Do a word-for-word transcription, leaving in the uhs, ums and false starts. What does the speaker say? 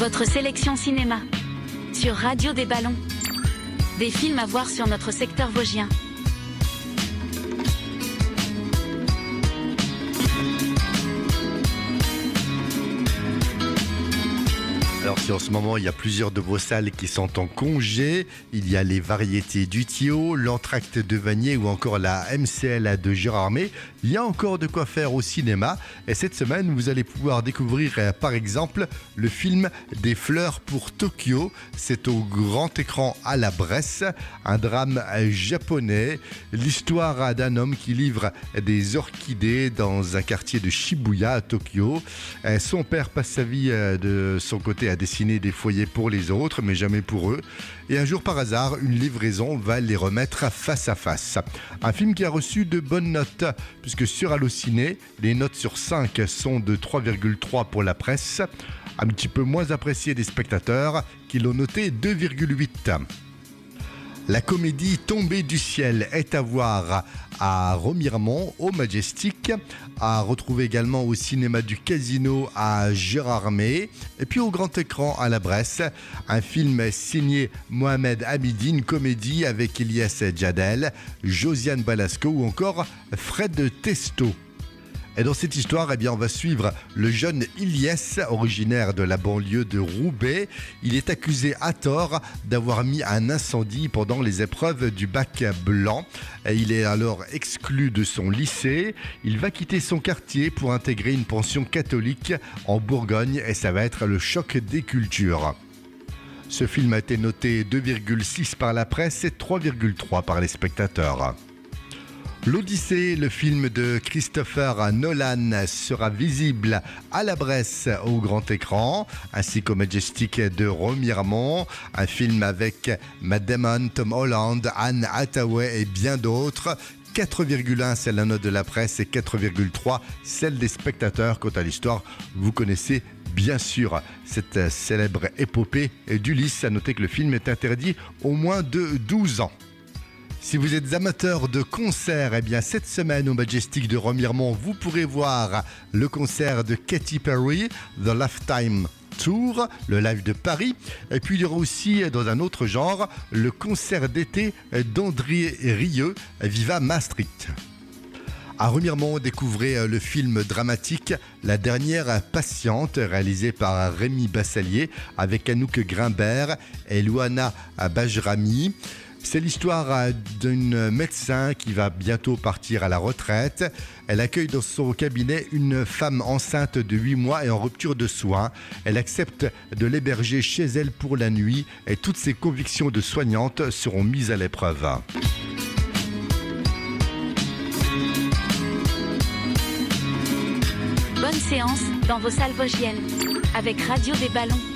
Votre sélection cinéma sur Radio des Ballons. Des films à voir sur notre secteur vosgien. Alors si en ce moment il y a plusieurs de vos salles qui sont en congé, il y a les variétés du Thio, l'Entracte de Vanier ou encore la M C L de Gérardmer, il y a encore de quoi faire au cinéma et cette semaine vous allez pouvoir découvrir euh, par exemple le film Des fleurs pour Tokyo, c'est au grand écran à la Bresse, un drame japonais, l'histoire d'un homme qui livre des orchidées dans un quartier de Shibuya à Tokyo. Euh, son père passe sa vie euh, de son côté à dessiner des foyers pour les autres, mais jamais pour eux. Et un jour, par hasard, une livraison va les remettre face à face. Un film qui a reçu de bonnes notes, puisque sur Allociné, les notes sur cinq sont de trois virgule trois pour la presse, un petit peu moins apprécié des spectateurs, qui l'ont noté deux virgule huit. La comédie Tombée du ciel est à voir à Remiremont, au Majestic, à retrouver également au cinéma du Casino à Gérardmer, et puis au grand écran à la Bresse, un film signé Mohamed Hamidi, une comédie avec Elias Jadel, Josiane Balasco ou encore Fred Testo. Et dans cette histoire, eh bien, on va suivre le jeune Ilyes, originaire de la banlieue de Roubaix. Il est accusé à tort d'avoir mis un incendie pendant les épreuves du bac blanc. Et il est alors exclu de son lycée. Il va quitter son quartier pour intégrer une pension catholique en Bourgogne et ça va être le choc des cultures. Ce film a été noté deux virgule six par la presse et trois virgule trois par les spectateurs. L'Odyssée, le film de Christopher Nolan, sera visible à la Bresse au grand écran, ainsi qu'au Majestic de Remiremont. Un film avec Matt Damon, Tom Holland, Anne Hathaway et bien d'autres. quatre virgule un, c'est la note de la presse et quatre virgule trois, celle des spectateurs. Quant à l'histoire, vous connaissez bien sûr cette célèbre épopée d'Ulysse. À noter que le film est interdit au moins de douze ans. Si vous êtes amateur de concerts, eh bien cette semaine au Majestic de Remiremont, vous pourrez voir le concert de Katy Perry, The Lifetime Tour, le live de Paris. Et puis il y aura aussi, dans un autre genre, le concert d'été d'André Rieu, Viva Maastricht. À Remiremont, découvrez le film dramatique La dernière patiente, réalisé par Rémi Bassalier, avec Anouk Grimbert et Louana Bajrami. C'est l'histoire d'une médecin qui va bientôt partir à la retraite. Elle accueille dans son cabinet une femme enceinte de huit mois et en rupture de soins. Elle accepte de l'héberger chez elle pour la nuit et toutes ses convictions de soignante seront mises à l'épreuve. Bonne séance dans vos salles vosgiennes avec Radio des Ballons.